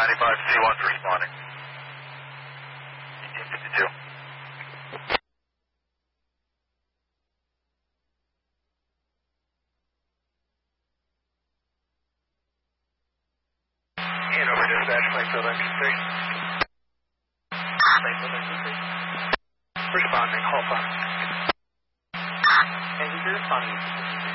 95C1's responding. 1852. And over dispatch, Plainfield MC3. Plainfield MC3. Responding, hold on. And he's responding.